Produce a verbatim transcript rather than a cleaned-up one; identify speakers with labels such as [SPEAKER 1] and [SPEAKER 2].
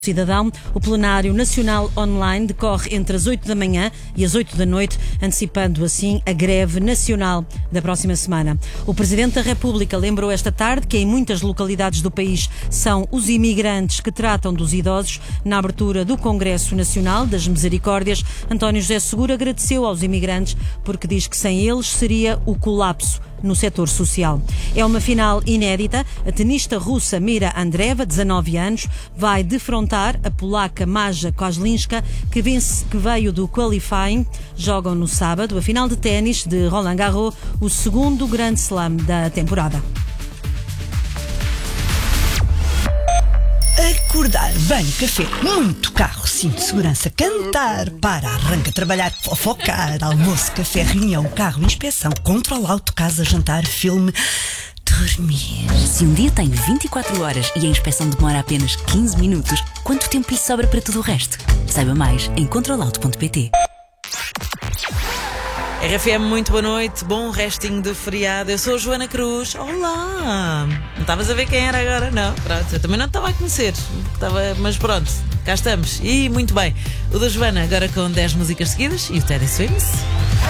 [SPEAKER 1] Cidadão, o plenário nacional online decorre entre as oito da manhã e as oito da noite, antecipando assim a greve nacional da próxima semana. O Presidente da República lembrou esta tarde que em muitas localidades do país são os imigrantes que tratam dos idosos. Na abertura do Congresso Nacional das Misericórdias, António José Seguro agradeceu aos imigrantes porque diz que sem eles seria o colapso no setor social. É uma final inédita. A tenista russa Mira Andreeva, dezanove anos, vai defrontar a polaca Maja Kozlinska, que, vence, que veio do qualifying. Jogam no sábado a final de ténis de Roland Garros, o segundo Grand Slam da temporada.
[SPEAKER 2] Acordar, banho, café, muito carro, cinto de segurança, cantar, para, arranca, trabalhar, fofocar, almoço, café, reunião, carro, inspeção, controle, auto, casa, jantar, filme, dormir.
[SPEAKER 3] Se um dia tem vinte e quatro horas e a inspeção demora apenas quinze minutos, quanto tempo lhe sobra para tudo o resto? Saiba mais em controle auto ponto pt.
[SPEAKER 4] R F M, muito boa noite, bom restinho de feriado. Eu sou a Joana Cruz. Olá! Não estavas a ver quem era agora? Não, pronto, eu também não estava a conhecer, estava, mas pronto, cá estamos. E muito bem, o da Joana agora com dez músicas seguidas e o Teddy Swims.